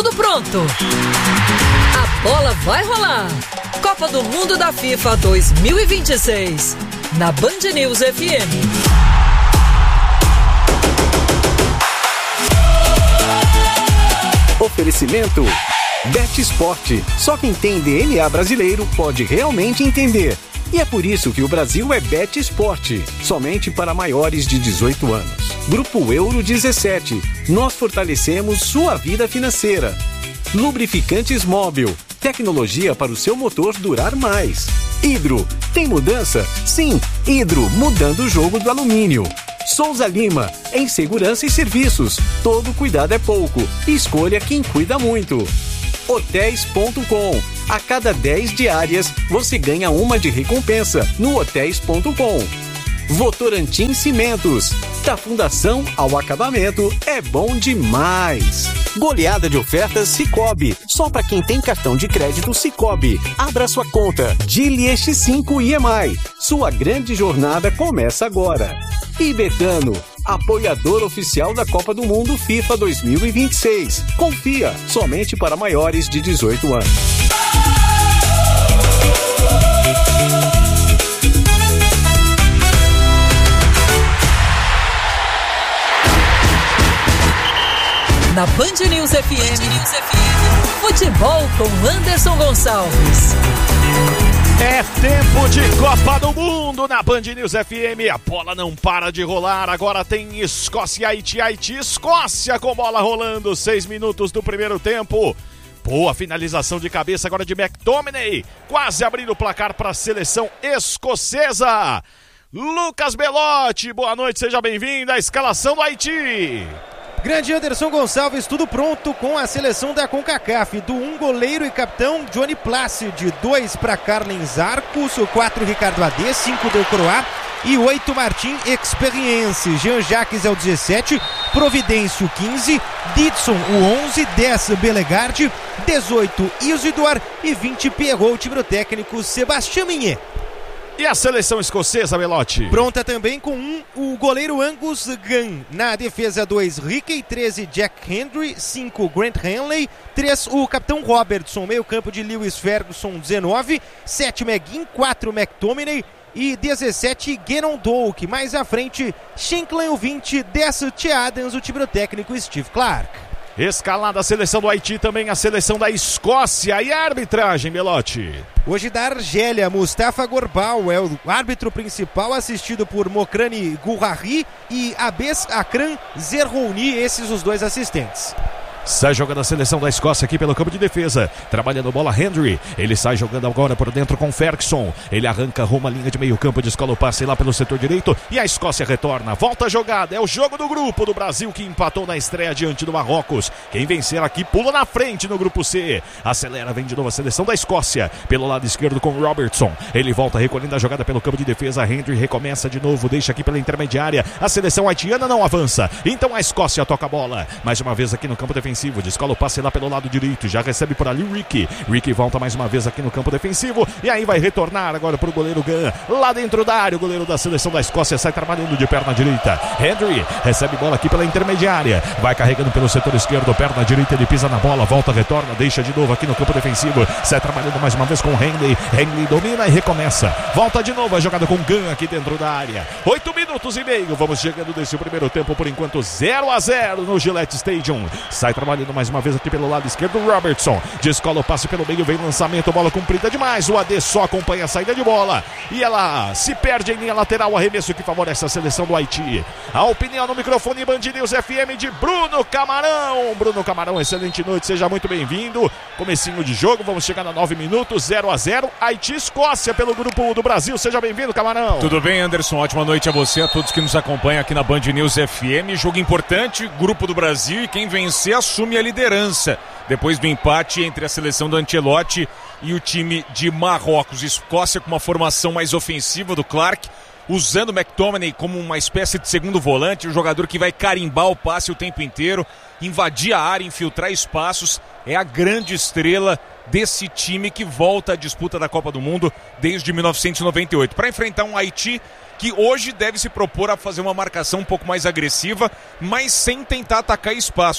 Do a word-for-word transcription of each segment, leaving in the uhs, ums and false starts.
tudo pronto. A bola vai rolar. Copa do Mundo da FIFA dois mil e vinte e seis, na Band News F M. Oferecimento Bet Esporte. Só quem tem D N A brasileiro pode realmente entender. E é por isso que o Brasil é Bet Esporte, somente para maiores de dezoito anos. Grupo Euro dezessete. Nós fortalecemos sua vida financeira. Lubrificantes Móbil. Tecnologia para o seu motor durar mais. Hidro. Tem mudança? Sim, Hidro, mudando o jogo do alumínio. Souza Lima, em segurança e serviços. Todo cuidado é pouco. Escolha quem cuida muito. Hotéis ponto com. A cada dez diárias, você ganha uma de recompensa no Hotéis ponto com. Votorantim Cimentos. Da fundação ao acabamento, é bom demais. Goleada de ofertas Sicoob. Só para quem tem cartão de crédito Sicoob. Abra sua conta. Dili X cinco I M I. Sua grande jornada começa agora. E Betano, apoiador oficial da Copa do Mundo FIFA dois mil e vinte e seis. Confia, somente para maiores de dezoito anos. Na Band News F M, futebol com Anderson Gonçalves. É tempo de Copa do Mundo na Band News F M. A bola não para de rolar. Agora tem Escócia e Haiti. Haiti, Escócia com bola rolando. Seis minutos do primeiro tempo. Boa finalização de cabeça agora de McTominay. Quase abrindo o placar para a seleção escocesa. Lucas Belotti, boa noite, seja bem-vindo à escalação do Haiti. Grande Anderson Gonçalves, tudo pronto com a seleção da CONCACAF. Do um goleiro e capitão Johnny Plácido, dois para Carlens Arcos, quatro Ricardo Adê, cinco Del Croix e oito Martin Experience. Jean-Jacques é o dezessete, Providêncio quinze, Didson o onze, dez Belegarde, dezoito Isidore e vinte Pierrot, o time do técnico Sébastien Mignet. E a seleção escocesa, Belotti? Pronta também com um, o goleiro Angus Gunn. Na defesa, dois Rickey, treze Jack Hendry, cinco Grant Hanley, três o capitão Robertson, meio campo de Lewis Ferguson, dezenove, sete McGinn, quatro McTominay e dezessete Gannon Doak. Mais à frente, Shankland, o vinte, dez T. Adams, o time do técnico Steve Clark. Escalada a seleção do Haiti, também a seleção da Escócia. E a arbitragem, Belotti? Hoje da Argélia, Mustafa Gorbal é o árbitro principal, assistido por Mokrani Gouhari e Abes Akram Zerhouni, esses os dois assistentes. Sai jogando a seleção da Escócia aqui pelo campo de defesa, trabalhando bola Hendry, ele sai jogando agora por dentro com Ferguson, ele arranca rumo à linha de meio campo, descola o passe lá pelo setor direito e a Escócia retorna, volta a jogada, é o jogo do grupo do Brasil que empatou na estreia diante do Marrocos. Quem vencer aqui pula na frente no grupo C, acelera, vem de novo a seleção da Escócia, pelo lado esquerdo com Robertson, ele volta recolhendo a jogada pelo campo de defesa, Hendry recomeça de novo, deixa aqui pela intermediária, a seleção haitiana não avança, então a Escócia toca a bola, mais uma vez aqui no campo defensivo, descola o passe lá pelo lado direito, já recebe por ali o Ricky, Ricky volta mais uma vez aqui no campo defensivo, e aí vai retornar agora pro goleiro Gunn, lá dentro da área, o goleiro da seleção da Escócia sai trabalhando de perna direita, Hendry recebe bola aqui pela intermediária, vai carregando pelo setor esquerdo, perna direita, ele pisa na bola, volta, retorna, deixa de novo aqui no campo defensivo, sai trabalhando mais uma vez com Henley, Henley domina e recomeça, volta de novo a jogada com Gunn aqui dentro da área, oito minutos e meio, vamos chegando desse primeiro tempo, por enquanto zero a zero no Gillette Stadium, sai trabalhando mais uma vez aqui pelo lado esquerdo, Robertson descola o passe pelo meio, vem lançamento, bola comprida demais, o A D só acompanha a saída de bola e ela se perde em linha lateral, arremesso que favorece a seleção do Haiti. A opinião no microfone Band News F M de Bruno Camarão. Bruno Camarão, excelente noite, seja muito bem-vindo. Comecinho de jogo, vamos chegar a nove minutos, zero a zero, Haiti Escócia pelo grupo do Brasil, seja bem-vindo, Camarão. Tudo bem, Anderson, ótima noite a você, a todos que nos acompanham aqui na Band News F M. Jogo importante, grupo do Brasil, e quem vencer assume a liderança depois do empate entre a seleção do Ancelotti e o time de Marrocos. Escócia com uma formação mais ofensiva do Clark, usando o McTominay como uma espécie de segundo volante, um jogador que vai carimbar o passe o tempo inteiro, invadir a área, infiltrar espaços, é a grande estrela desse time que volta à disputa da Copa do Mundo desde mil novecentos e noventa e oito, para enfrentar um Haiti que hoje deve se propor a fazer uma marcação um pouco mais agressiva, mas sem tentar atacar espaços,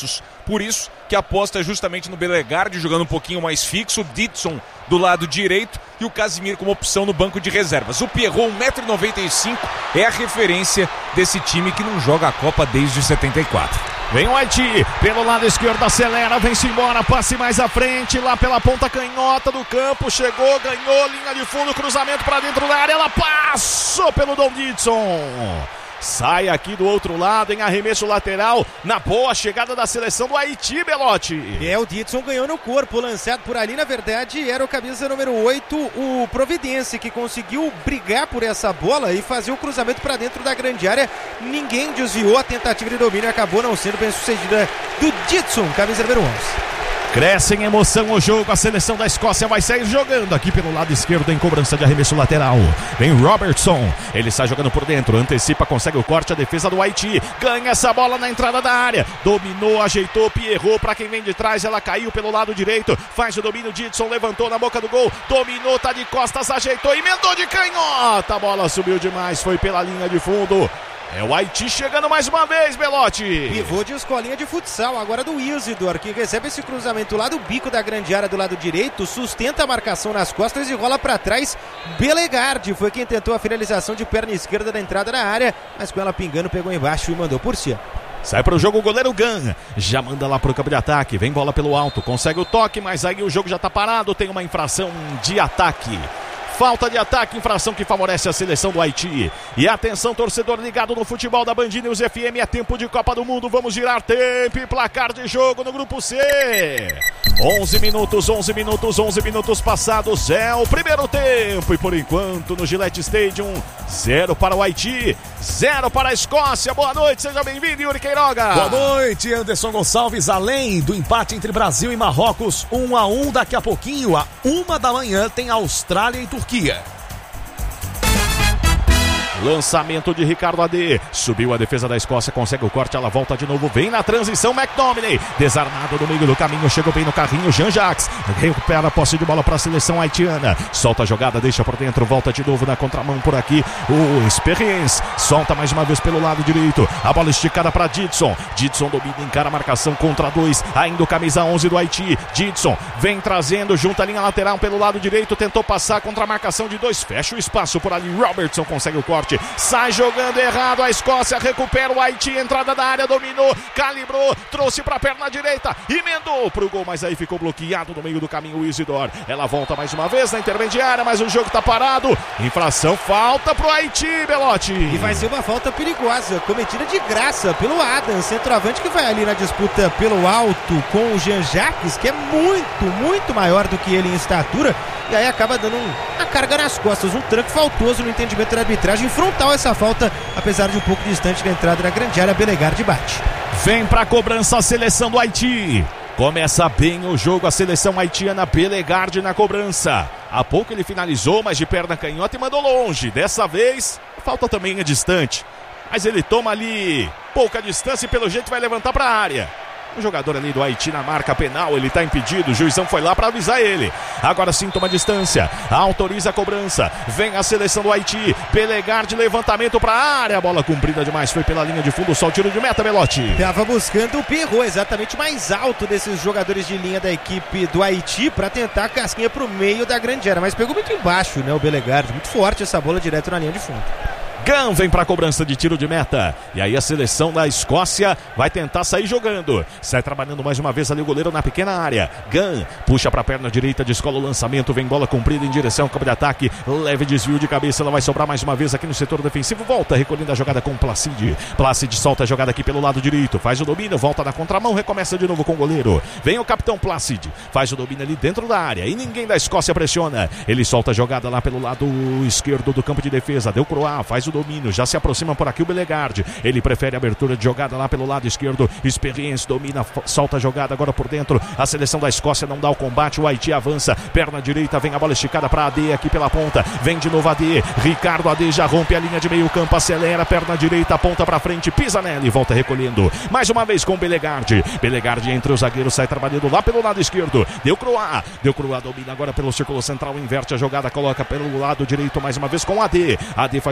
Por isso que aposta justamente no Belegardi, jogando um pouquinho mais fixo, o Didson do lado direito e o Casimiro como opção no banco de reservas. O Pierrot, um metro e noventa e cinco, é a referência desse time que não joga a Copa desde setenta e quatro. Vem o Haiti, pelo lado esquerdo, acelera, vem-se embora, passe mais à frente, lá pela ponta canhota do campo, chegou, ganhou, linha de fundo, cruzamento para dentro da área, ela passou pelo Dom Didson. Sai aqui do outro lado em arremesso lateral, na boa chegada da seleção do Haiti, Belotti. É, o Didson ganhou no corpo, lançado por ali, na verdade era o camisa número oito, o Providência, que conseguiu brigar por essa bola e fazer o cruzamento para dentro da grande área. Ninguém desviou, a tentativa de domínio acabou não sendo bem sucedida do Didson, camisa número onze. Cresce em emoção o jogo, a seleção da Escócia vai sair jogando aqui pelo lado esquerdo em cobrança de arremesso lateral. Vem Robertson, ele sai jogando por dentro, antecipa, consegue o corte, a defesa do Haiti, ganha essa bola na entrada da área, dominou, ajeitou, Pierrot para quem vem de trás, ela caiu pelo lado direito, faz o domínio, Didson levantou na boca do gol, dominou, tá de costas, ajeitou, emendou de canhota, a bola subiu demais, foi pela linha de fundo. É o Haiti chegando mais uma vez, Belotti. Pivô de escolinha de futsal, agora do Isidor, que recebe esse cruzamento lá do bico da grande área do lado direito, sustenta a marcação nas costas e rola para trás. Belegardi foi quem tentou a finalização de perna esquerda da entrada na área, mas com ela pingando, pegou embaixo e mandou por cima. Sai para o jogo o goleiro Gan, já manda lá para o campo de ataque, vem bola pelo alto, consegue o toque, mas aí o jogo já está parado, tem uma infração de ataque. Falta de ataque, infração que favorece a seleção do Haiti. E atenção, torcedor ligado no futebol da Band News F M, é tempo de Copa do Mundo, vamos girar tempo e placar de jogo no grupo C. onze minutos, onze minutos, onze minutos passados, é o primeiro tempo. E por enquanto no Gillette Stadium, zero para o Haiti, zero para a Escócia. Boa noite, seja bem-vindo, Yuri Queiroga. Boa noite, Anderson Gonçalves. Além do empate entre Brasil e Marrocos, um a um, daqui a pouquinho, a uma da manhã, tem Austrália e Turquia. Lançamento de Ricardo A D, subiu a defesa da Escócia, consegue o corte, ela volta de novo, vem na transição, McDominay, desarmado no meio do caminho, chegou bem no carrinho, Jean-Jacques, recupera a posse de bola para a seleção haitiana, solta a jogada, deixa por dentro, volta de novo na contramão por aqui, o Experience, solta mais uma vez pelo lado direito, a bola esticada para Didson, Didson domina, encara a marcação contra dois, ainda o camisa onze do Haiti, Didson vem trazendo, junta a linha lateral pelo lado direito, tentou passar contra a marcação de dois, fecha o espaço por ali, Robertson consegue o corte, sai jogando errado, a Escócia recupera o Haiti, entrada da área, dominou, calibrou, trouxe para a perna direita, emendou pro gol, mas aí ficou bloqueado no meio do caminho o Isidor, ela volta mais uma vez na intermediária, mas o jogo tá parado, infração, falta pro Haiti, Belotti. E vai ser uma falta perigosa, cometida de graça pelo Adam, centroavante, que vai ali na disputa pelo alto com o Jean-Jacques, que é muito, muito maior do que ele em estatura, e aí acaba dando um, uma carga nas costas, um tranco faltoso no entendimento da arbitragem, frontal essa falta, apesar de um pouco distante da entrada da grande área, Belegardi bate. Vem pra cobrança a seleção do Haiti, começa bem o jogo, a seleção haitiana, Belegardi na cobrança, há pouco ele finalizou, mas de perna canhota e mandou longe, dessa vez a falta também é distante, mas ele toma ali pouca distância e pelo jeito vai levantar pra área. O jogador ali do Haiti na marca penal, ele está impedido, o juizão foi lá para avisar ele. Agora sim toma distância, autoriza a cobrança, vem a seleção do Haiti, Belegardi, levantamento para a área, a bola cumprida demais, foi pela linha de fundo, só o tiro de meta, Belotti. Estava buscando o Pierrot, exatamente mais alto desses jogadores de linha da equipe do Haiti, para tentar a casquinha para o meio da grande área, mas pegou muito embaixo, né, o Belegardi, muito forte essa bola direto na linha de fundo. Gan vem para a cobrança de tiro de meta. E aí a seleção da Escócia vai tentar sair jogando. Sai trabalhando mais uma vez ali o goleiro na pequena área. Gan puxa para a perna direita, descola o lançamento, vem bola comprida em direção ao campo de ataque. Leve desvio de cabeça, ela vai sobrar mais uma vez aqui no setor defensivo. Volta recolhendo a jogada com o Placide. Placide solta a jogada aqui pelo lado direito. Faz o domínio, volta na contramão, recomeça de novo com o goleiro. Vem o capitão Placide. Faz o domínio ali dentro da área. E ninguém da Escócia pressiona. Ele solta a jogada lá pelo lado esquerdo do campo de defesa. Deu Croá, faz o domínio, já se aproxima por aqui o Belegardi, ele prefere a abertura de jogada lá pelo lado esquerdo, Experience domina, solta a jogada agora por dentro, a seleção da Escócia não dá o combate, o Haiti avança, perna direita, vem a bola esticada para A D aqui pela ponta, vem de novo A D, Ricardo A D já rompe a linha de meio campo, acelera, perna direita, aponta para frente, pisa nela e volta recolhendo, mais uma vez com o Belegardi, Belegardi entre os zagueiros, sai trabalhando lá pelo lado esquerdo, deu Croá, deu Croá, domina agora pelo círculo central, inverte a jogada, coloca pelo lado direito mais uma vez com A D, A D faz o domínio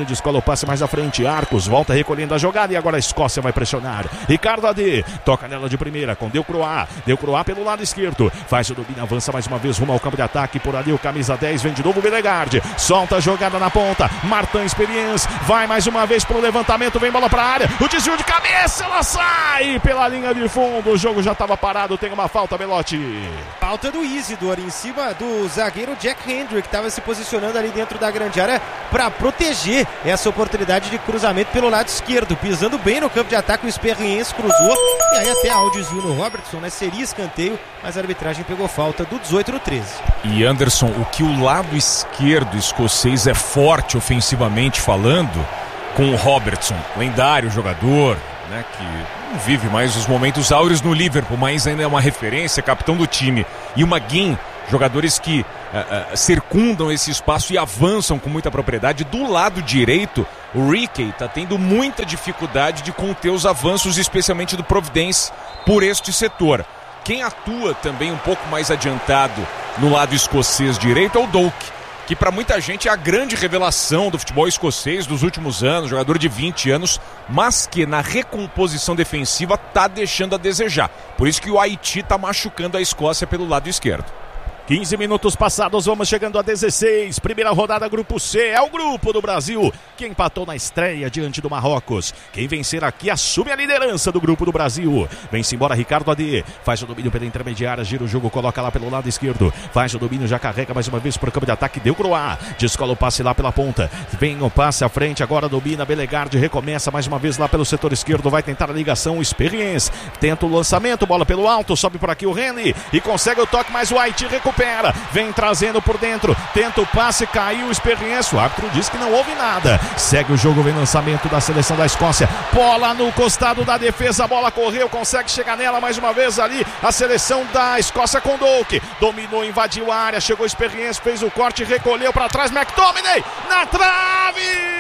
descola o passe mais à frente. Arcos volta recolhendo a jogada e agora a Escócia vai pressionar. Ricardo A D toca nela de primeira com Delcroix. Delcroix pelo lado esquerdo. Faz o domínio, avança mais uma vez rumo ao campo de ataque. Por ali o camisa dez vem de novo o Belegarde. Solta a jogada na ponta. Martin Experience vai mais uma vez pro levantamento. Vem bola pra área. O desvio de cabeça. Ela sai pela linha de fundo. O jogo já estava parado. Tem uma falta, Belotti. Falta do Isidor em cima do zagueiro Jack Hendry, que estava se posicionando ali dentro da grande área para proteger essa oportunidade de cruzamento pelo lado esquerdo. Pisando bem no campo de ataque, o Experience cruzou. E aí até há o desvio no Robertson, né? Seria escanteio, mas a arbitragem pegou falta do dezoito no treze. E Anderson, o que o lado esquerdo escocês é forte ofensivamente falando, com o Robertson, lendário jogador, né, que não vive mais os momentos áureos no Liverpool, mas ainda é uma referência, capitão do time, e o McGinn, jogadores que uh, uh, circundam esse espaço e avançam com muita propriedade. Do lado direito, o Rickey está tendo muita dificuldade de conter os avanços, especialmente do Providence, por este setor. Quem atua também um pouco mais adiantado no lado escocês direito é o Doak, que para muita gente é a grande revelação do futebol escocês dos últimos anos, jogador de vinte anos, mas que na recomposição defensiva está deixando a desejar. Por isso que o Haiti está machucando a Escócia pelo lado esquerdo. quinze minutos passados, vamos chegando a dezesseis. Primeira rodada, grupo C. É o grupo do Brasil que empatou na estreia diante do Marrocos. Quem vencer aqui assume a liderança do grupo do Brasil. Vem-se embora Ricardo A D. Faz o domínio pela intermediária, gira o jogo, coloca lá pelo lado esquerdo. Faz o domínio, já carrega mais uma vez para o campo de ataque. Delcroix. Descola o passe lá pela ponta. Vem o passe à frente, agora domina Belegarde. Recomeça mais uma vez lá pelo setor esquerdo. Vai tentar a ligação. Experience. Tenta o lançamento, bola pelo alto. Sobe por aqui o Reni e consegue o toque, mas o Haiti recupera. Vem trazendo por dentro, tenta o passe, caiu o Experiência, o árbitro diz que não houve nada. Segue o jogo, vem lançamento da seleção da Escócia, bola no costado da defesa, a bola correu, consegue chegar nela mais uma vez ali, a seleção da Escócia com Doak, dominou, invadiu a área, chegou Experiência, fez o corte, recolheu para trás, McTominay, na trave!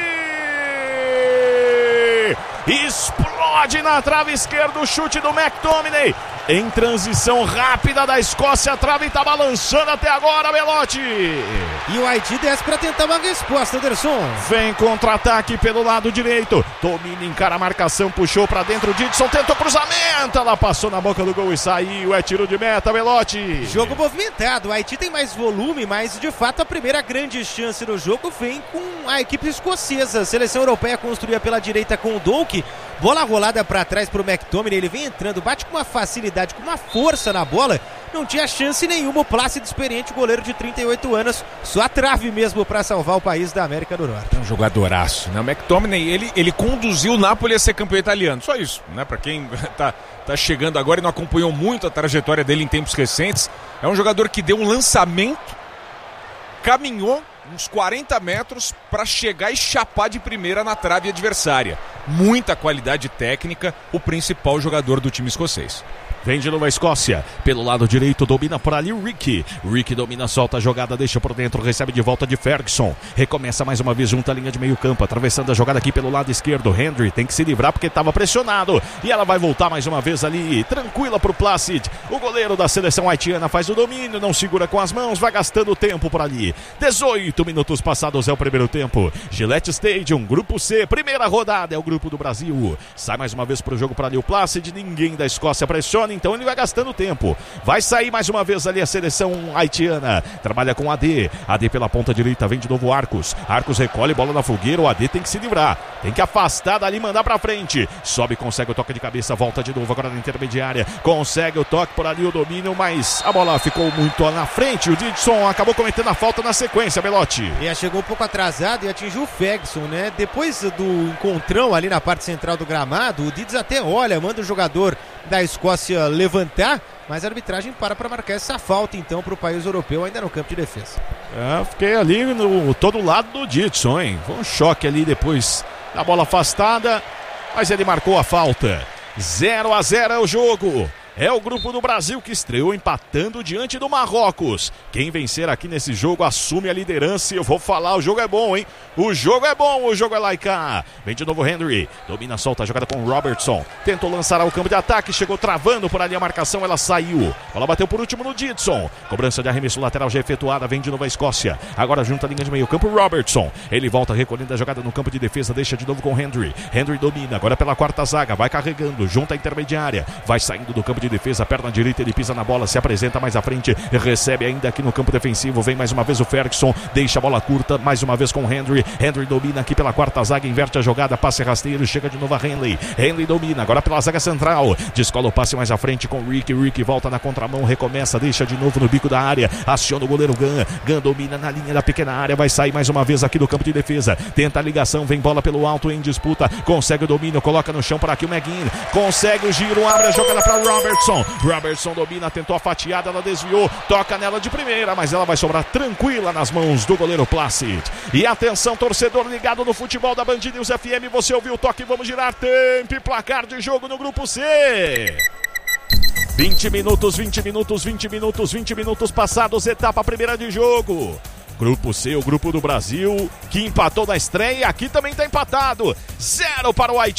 Explode na trave esquerda o chute do McTominay. Em transição rápida da Escócia, a trave está balançando até agora, Belotti. E o Haiti desce para tentar uma resposta, Anderson. Vem contra-ataque pelo lado direito. Domina, encara a marcação, puxou para dentro. Didson tentou cruzamento. Ela passou na boca do gol e saiu. É tiro de meta, Belotti. Jogo movimentado. O Haiti tem mais volume, mas de fato a primeira grande chance do jogo vem com a equipe escocesa. A seleção europeia construída pela direita com o Doak. Bola rolada para trás para o McTominay. Ele vem entrando, bate com uma facilidade, com uma força na bola. Não tinha chance nenhuma. O Plácido, experiente, goleiro de trinta e oito anos. Só a trave mesmo para salvar o país da América do Norte. É um jogadoraço, né? O McTominay, ele, ele conduziu o Napoli a ser campeão italiano. Só isso, né? Para quem tá, tá chegando agora e não acompanhou muito a trajetória dele em tempos recentes. É um jogador que deu um lançamento, caminhou uns quarenta metros para chegar e chapar de primeira na trave adversária. Muita qualidade técnica, o principal jogador do time escocês. Vem de novo a Escócia, pelo lado direito, domina por ali o Ricky. Ricky domina, solta a jogada, deixa por dentro, recebe de volta de Ferguson. Recomeça mais uma vez junto à linha de meio campo, atravessando a jogada aqui pelo lado esquerdo. Hendry tem que se livrar porque estava pressionado. E ela vai voltar mais uma vez ali, tranquila pro Placid. O goleiro da seleção haitiana faz o domínio, não segura com as mãos, vai gastando tempo por ali. dezoito minutos passados é o primeiro tempo. Gillette Stadium, grupo C, primeira rodada, é o grupo do Brasil. Sai mais uma vez pro jogo para ali o Placid, ninguém da Escócia pressiona. Então ele vai gastando tempo. Vai sair mais uma vez ali a seleção haitiana. Trabalha com A D. A D pela ponta direita. Vem de novo Arcos. Arcos recolhe, bola na fogueira. O A D tem que se livrar. Tem que afastar dali, mandar pra frente. Sobe, consegue o toque de cabeça. Volta de novo agora na intermediária. Consegue o toque por ali, o domínio. Mas a bola ficou muito na frente. O Didson acabou cometendo a falta na sequência, Belotti. E chegou um pouco atrasado e atingiu o Ferguson, né? Depois do encontrão ali na parte central do gramado, o Didson até olha, manda o jogador da Escócia levantar, mas a arbitragem para para marcar essa falta então para o país europeu ainda no campo de defesa. É, fiquei ali no todo lado do Didson, hein? Foi um choque ali depois da bola afastada, mas ele marcou a falta. zero a zero é o jogo. é o grupo do Brasil que estreou empatando diante do Marrocos. Quem vencer aqui nesse jogo assume a liderança e eu vou falar, o jogo é bom, hein? O jogo é bom, o jogo é lá e cá. Vem de novo Henry, domina, solta a jogada com o Robertson. Tentou lançar ao campo de ataque, chegou travando por ali a marcação, ela saiu. Bola bateu por último no Didson. Cobrança de arremesso lateral já efetuada, vem de novo a Escócia. Agora junta a linha de meio campo, Robertson. Ele volta recolhendo a jogada no campo de defesa, deixa de novo com Henry. Henry domina, agora pela quarta zaga, vai carregando, junta a intermediária. Vai saindo do campo de defesa, perna direita, ele pisa na bola, se apresenta mais à frente, recebe ainda aqui no campo defensivo, vem mais uma vez o Ferguson, deixa a bola curta, mais uma vez com o Henry. Henry domina aqui pela quarta zaga, inverte a jogada, passe rasteiro, chega de novo a Henley. Henley domina, agora pela zaga central, descola o passe mais à frente com o Rick. Rick volta na contramão, recomeça, deixa de novo no bico da área, aciona o goleiro Gun. Gun domina na linha da pequena área, vai sair mais uma vez aqui do campo de defesa, tenta a ligação, vem bola pelo alto em disputa, consegue o domínio, coloca no chão para aqui o McGinn, consegue o giro, abre a jogada para Robertson. Robertson domina, tentou a fatiada, ela desviou, toca nela de primeira, mas ela vai sobrar tranquila nas mãos do goleiro Placid. E atenção, torcedor ligado no futebol da Band News F M, você ouviu o toque, vamos girar, tempo e placar de jogo no grupo C. vinte minutos, vinte minutos, vinte minutos, vinte minutos passados, etapa primeira de jogo. Grupo C, o grupo do Brasil, que empatou na estreia, aqui também está empatado. Zero para o Haiti.